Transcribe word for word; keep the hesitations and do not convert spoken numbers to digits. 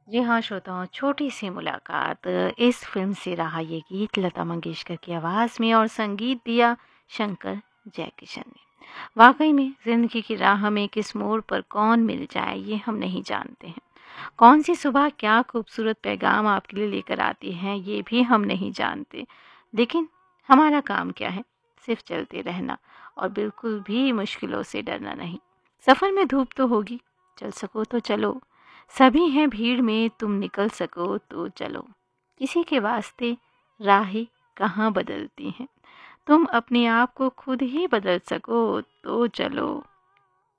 जी हाँ श्रोताओं, छोटी सी मुलाकात इस फिल्म से रहा ये गीत लता मंगेशकर की आवाज़ में और संगीत दिया शंकर जयकिशन ने। वाकई में ज़िंदगी की राह में किस मोड़ पर कौन मिल जाए ये हम नहीं जानते हैं। कौन सी सुबह क्या खूबसूरत पैगाम आपके लिए लेकर आती है ये भी हम नहीं जानते। लेकिन हमारा काम क्या है? सिर्फ चलते रहना और बिल्कुल भी मुश्किलों से डरना नहीं। सफ़र में धूप तो होगी, चल सको तो चलो। सभी हैं भीड़ में, तुम निकल सको तो चलो। किसी के वास्ते राहें कहाँ बदलती हैं, तुम अपने आप को खुद ही बदल सको तो चलो।